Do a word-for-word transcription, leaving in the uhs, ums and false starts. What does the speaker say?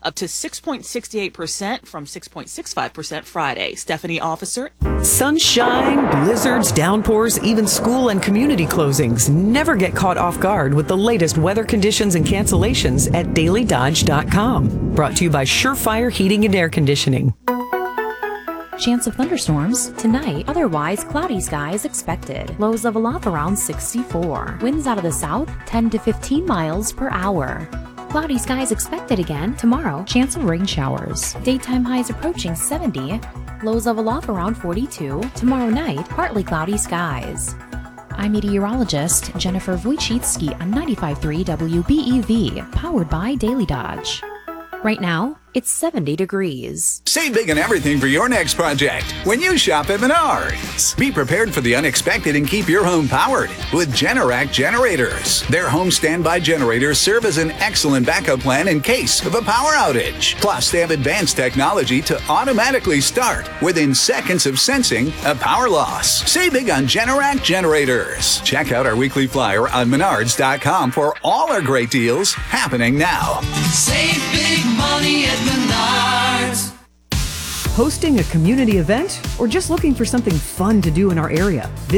up to six point six eight percent from six point six five percent Friday. Stephanie Officer. Sunshine, blizzards, downpours, even school and community closings. Never get caught off guard with the latest weather conditions and cancellations at daily dodge dot com. Brought to you by Surefire Heating and Air Conditioning. Chance of thunderstorms tonight. Otherwise, cloudy skies expected. Lows level off around sixty-four. Winds out of the south, ten to fifteen miles per hour. Cloudy skies expected again tomorrow. Chance of rain showers. Daytime highs approaching seventy. Lows level off around forty-two. Tomorrow night, partly cloudy skies. I'm meteorologist Jennifer Wojcicki on ninety-five point three W B E V, powered by Daily Dodge. Right now, it's seventy degrees. Save big on everything for your next project when you shop at Menards. Be prepared for the unexpected and keep your home powered with Generac generators. Their home standby generators serve as an excellent backup plan in case of a power outage. Plus, they have advanced technology to automatically start within seconds of sensing a power loss. Save big on Generac generators. Check out our weekly flyer on menards dot com for all our great deals happening now. Save big money at Menards. Hosting a community event or just looking for something fun to do in our area?